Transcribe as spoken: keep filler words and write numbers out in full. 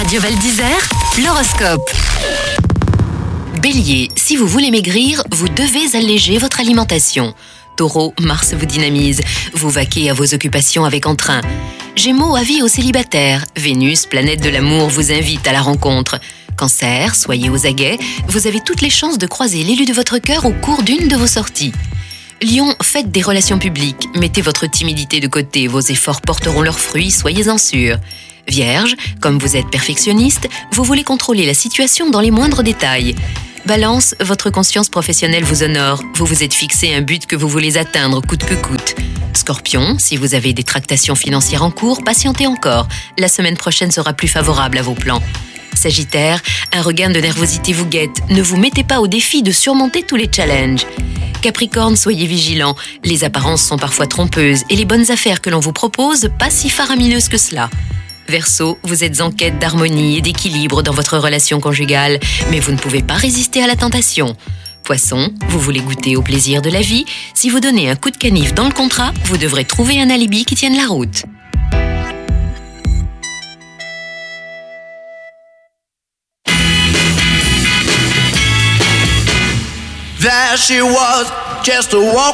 Radio Val d'Isère, l'horoscope. Bélier, si vous voulez maigrir, vous devez alléger votre alimentation. Taureau, Mars vous dynamise. Vous vaquez à vos occupations avec entrain. Gémeaux, avis aux célibataires. Vénus, planète de l'amour, vous invite à la rencontre. Cancer, soyez aux aguets. Vous avez toutes les chances de croiser l'élu de votre cœur au cours d'une de vos sorties. Lion, faites des relations publiques. Mettez votre timidité de côté. Vos efforts porteront leurs fruits, soyez-en sûrs. Vierge, comme vous êtes perfectionniste, vous voulez contrôler la situation dans les moindres détails. Balance, votre conscience professionnelle vous honore. Vous vous êtes fixé un but que vous voulez atteindre coûte que coûte. Scorpion, si vous avez des tractations financières en cours, patientez encore. La semaine prochaine sera plus favorable à vos plans. Sagittaire, un regain de nervosité vous guette. Ne vous mettez pas au défi de surmonter tous les challenges. Capricorne, soyez vigilants. Les apparences sont parfois trompeuses et les bonnes affaires que l'on vous propose, pas si faramineuses que cela. Verseau, vous êtes en quête d'harmonie et d'équilibre dans votre relation conjugale, mais vous ne pouvez pas résister à la tentation. Poisson, vous voulez goûter au plaisir de la vie. Si vous donnez un coup de canif dans le contrat, vous devrez trouver un alibi qui tienne la route. There she was, just a walk.